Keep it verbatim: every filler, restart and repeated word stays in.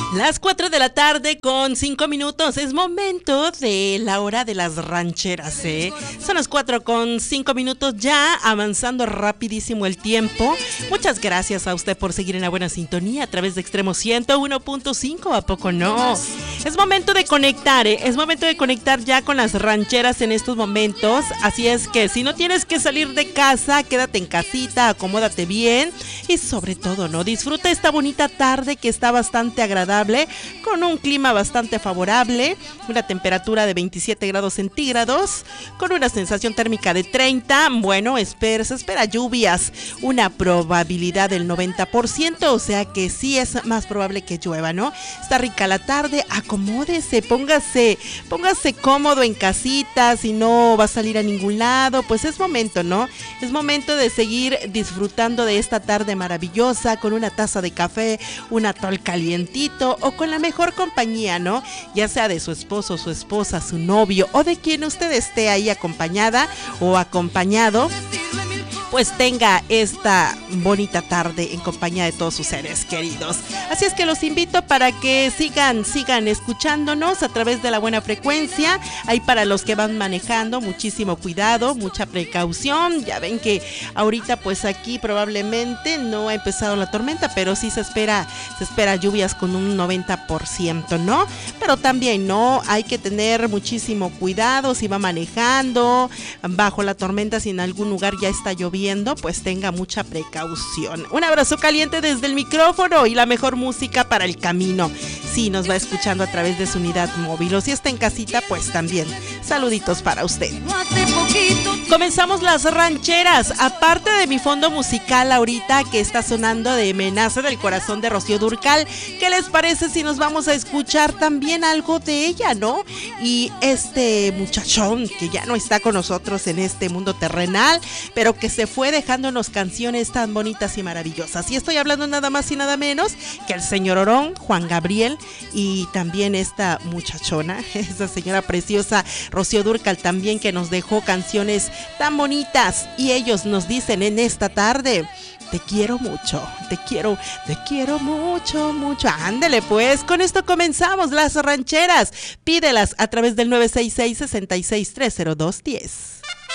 Las cuatro de la tarde con cinco minutos, es momento de la hora de las rancheras, ¿eh? Son las cuatro con cinco minutos ya, avanzando rapidísimo el tiempo. Muchas gracias a usted por seguir en la buena sintonía a través de Extremo ciento uno punto cinco, ¿a poco no? Es momento de conectar, ¿eh? Es momento de conectar ya con las rancheras en estos momentos, así es que si no tienes que salir de casa, quédate en casita, acomódate bien y sobre todo, ¿no? Disfruta esta bonita tarde que está bastante agradable, con un clima bastante favorable, una temperatura de veintisiete grados centígrados, con una sensación térmica de treinta. Bueno, espera, se espera lluvias, una probabilidad del noventa por ciento, o sea que sí es más probable que llueva, ¿no? Está rica la tarde, acomódese, póngase, póngase cómodo en casita, si no va a salir a ningún lado, pues es momento, ¿no? Es momento de seguir disfrutando de esta tarde maravillosa, con una taza de café, un atol calientito, o con la mejor compañía, ¿no? Ya sea de su esposo, su esposa, su novio, o de quien usted esté ahí acompañada o acompañado, pues tenga esta bonita tarde en compañía de todos sus seres queridos. Así es que los invito para que sigan, sigan escuchándonos a través de la buena frecuencia. Ahí para los que van manejando, muchísimo cuidado, mucha precaución. Ya ven que ahorita pues aquí probablemente no ha empezado la tormenta, pero sí se espera, se espera lluvias con un noventa por ciento, ¿no? Pero también, ¿no? Hay que tener muchísimo cuidado si va manejando bajo la tormenta, si en algún lugar ya está lloviendo, pues tenga mucha precaución. Un abrazo caliente desde el micrófono y la mejor música para el camino. Sí, nos va escuchando a través de su unidad móvil, o si está en casita, pues también. Saluditos para usted. Comenzamos las rancheras. Aparte de mi fondo musical ahorita que está sonando de Menace del Corazón de Rocío Dúrcal, ¿qué les parece si nos vamos a escuchar también algo de ella, no? Y este muchachón que ya no está con nosotros en este mundo terrenal, pero que se fue dejándonos canciones tan bonitas y maravillosas. Y estoy hablando nada más y nada menos que el señor Orón, Juan Gabriel, y también esta muchachona, esa señora preciosa Rocío Dúrcal también, que nos dejó canciones tan bonitas. Y ellos nos dicen en esta tarde: te quiero mucho, te quiero, te quiero mucho, mucho. Ándele pues, con esto comenzamos las rancheras. Pídelas a través del nueve seis seis, seis seis tres cero dos uno cero.